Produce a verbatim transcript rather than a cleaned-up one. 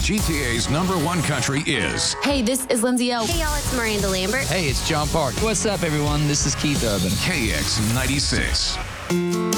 G T A's number one country is Hey, this is Lindsay L. Hey, y'all, it's Miranda Lambert. Hey, it's John Park. What's up, everyone? This is Keith Urban. K X ninety-six.